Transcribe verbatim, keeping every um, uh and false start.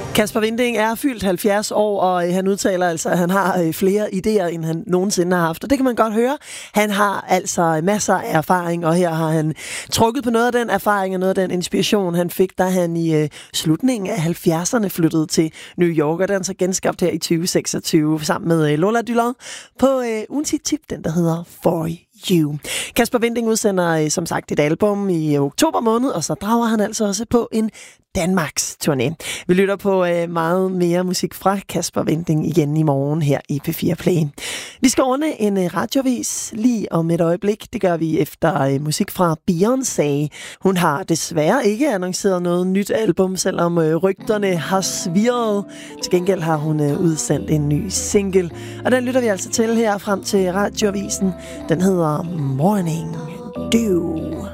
Kasper Winding er fyldt halvfjerds år, og han udtaler altså, at han har flere idéer, end han nogensinde har haft. Og det kan man godt høre. Han har altså masser af erfaring, og her har han trukket på noget af den erfaring og noget af den inspiration, han fik, da han i uh, slutningen af halvfjerdserne flyttede til New York. Og det er han så genskabt her i tyve seksogtyve sammen med uh, Lola Dylon på uh, ugens hit-tip, den der hedder For You. Kasper Winding udsender uh, som sagt et album i oktober måned, og så drager han altså også på en Danmarks turné. Vi lytter på øh, meget mere musik fra Kasper Winding igen i morgen her i P fire Play. Vi skal ordne en øh, radiovis lige om et øjeblik. Det gør vi efter øh, musik fra Beyoncé. Hun har desværre ikke annonceret noget nyt album, selvom øh, rygterne har svirret. Til gengæld har hun øh, udsendt en ny single, og den lytter vi altså til her frem til radiovisen. Den hedder Morning Dew.